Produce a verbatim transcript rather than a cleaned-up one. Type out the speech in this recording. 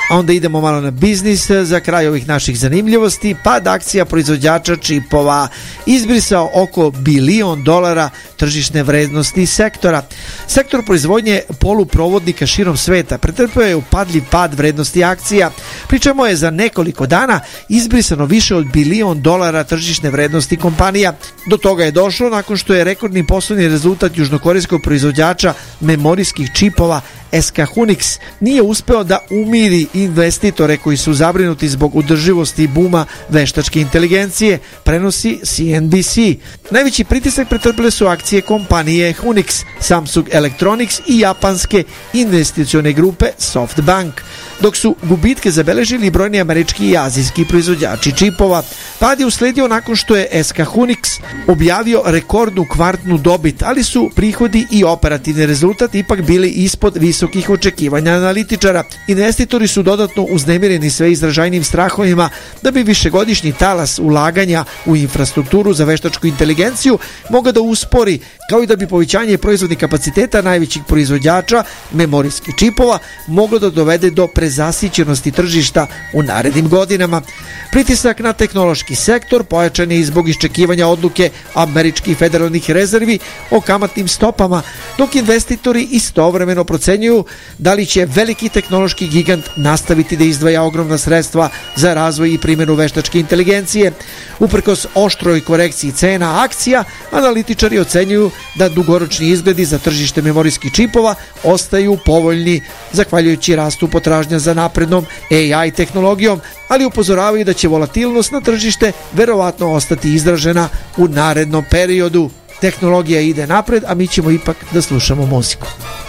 A onda idemo malo na biznis za kraj ovih naših zanimljivosti. Pad akcija proizvođača čipova izbrisao oko bilion dolara tržišne vrednosti sektora. Sektor proizvodnje poluprovodnika širom sveta pretrpeo je upadljiv pad vrednosti akcija, pri čemu je za nekoliko dana izbrisano više od bilion dolara tržišne vrednosti kompanija. Do toga je došlo nakon što je rekordni poslovni rezultat južnokorejskog proizvođača memorijskih čipova S K Hynix nije uspeo da umiri investitore koji su zabrinuti zbog održivosti buma veštačke inteligencije, prenosi C N B C. Najveći pritisak pretrpile su akcije kompanije Hynix, Samsung Electronics i japanske investicione grupe SoftBank, dok su gubitke zabeležili brojni američki i azijski proizvođači čipova. Pad je usledio nakon što je S K Hynix objavio rekordnu kvartnu dobit, ali su prihodi i operativni rezultat ipak bili ispod visokih očekivanja analitičara. Investitori su dodatno uznemireni sve izražajnim strahovima da bi višegodišnji talas ulaganja u infrastrukturu za veštačku inteligenciju mogao da uspori, kao i da bi povećanje proizvodnih kapaciteta najvećih proizvođača memorijskih čipova moglo da dovede do prezasićenosti tržišta u narednim godinama. Pritisak na tehnološki sektor pojačan je i zbog iščekivanja odluke američkih federalnih rezervi o kamatnim stopama, dok investitori istovremeno procenjuju da li će veliki tehnološki gigant nastaviti da izdvaja ogromna sredstva za razvoj i primjenu veštačke inteligencije. Uprkos oštroj korekciji cena akcija, analitičari ocenjuju da dugoročni izgledi za tržište memorijskih čipova ostaju povoljni zahvaljujući rastu potražnja za naprednom A I tehnologijom, ali upozoravaju da će volatilnost na tržište verovatno ostati izražena u narednom periodu. Tehnologija ide napred, a mi ćemo ipak da slušamo muziku.